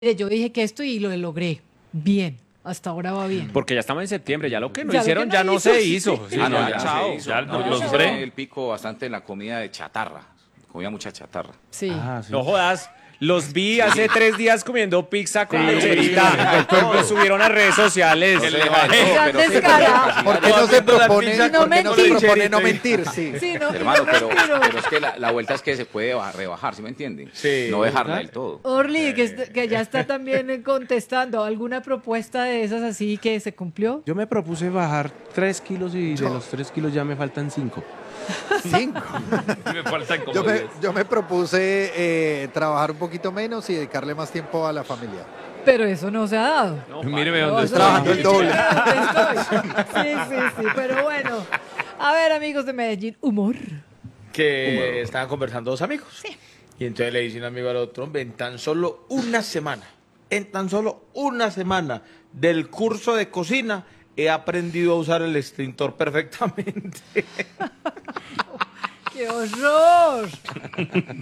Yo dije que esto y lo logré. Bien. Hasta ahora va bien. Porque ya estamos en septiembre, ya lo que no Ya lo hicieron que no ya no hizo, se sí. hizo. Sí, no, ya, ya chao. se hizo. Ya No, los yo bre- tuve el pico bastante en la comida de chatarra. Comía mucha chatarra. Sí. No jodas. Los vi hace 3 días comiendo pizza con lecherita. Lo subieron a redes sociales. No se deja de todo, Gran pero sí, descarado. ¿Por qué no, no se propone, Y no por qué no se mentir. propone no mentir? Sí. Sí, no, hermano, pero pero es que la vuelta es que se puede rebajar, ¿sí me entienden? Sí. No dejarla del todo. Orly, que ya está también contestando, ¿alguna propuesta de esas así que se cumplió? Yo me propuse bajar 3 kilos y de los 3 kilos ya me faltan 5. 5. Me faltan como Yo 10. me propuse trabajar un poquito menos y dedicarle más tiempo a la familia. Pero eso no se ha dado. Míreme No, dónde eso estoy. trabajando el doble. Sí, pero bueno. A ver, amigos de Medellín, humor. Que estaban conversando dos amigos. Y entonces le dice un amigo al otro, hombre, en tan solo una semana del curso de cocina, he aprendido a usar el extintor perfectamente. ¡Qué horror!